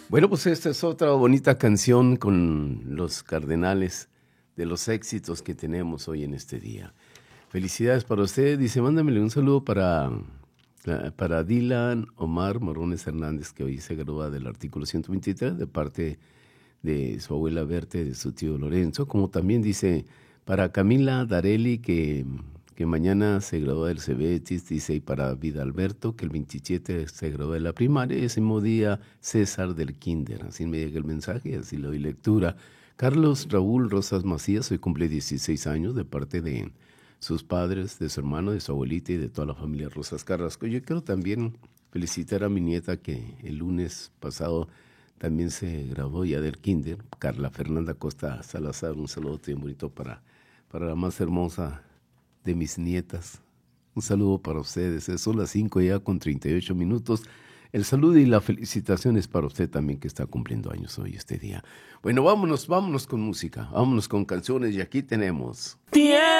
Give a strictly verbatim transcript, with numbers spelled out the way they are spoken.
Bueno, pues esta es otra bonita canción con los cardenales de los éxitos que tenemos hoy en este día. Felicidades para usted. Dice, mándamele un saludo para, para Dylan Omar Morones Hernández, que hoy se gradúa del artículo ciento veintitrés de parte de su abuela Berta y de su tío Lorenzo. Como también dice, para Camila Darelli, que, que mañana se gradúa del Cebetis. Dice, y para Vida Alberto, que el veintisiete se gradúa de la primaria. Ese mismo día, César del Kinder. Así me llega el mensaje y así le doy lectura. Carlos Raúl Rosas Macías, hoy cumple dieciséis años de parte de sus padres, de su hermano, de su abuelita y de toda la familia Rosas Carrasco. Yo quiero también felicitar a mi nieta que el lunes pasado también se graduó ya del kinder, Carla Fernanda Costa Salazar. Un saludo bien bonito para, para la más hermosa de mis nietas. Un saludo para ustedes. Son las cinco ya con treinta y ocho minutos. El saludo y la felicitación es para usted también, que está cumpliendo años hoy este día. Bueno, vámonos, vámonos con música, vámonos con canciones y aquí tenemos...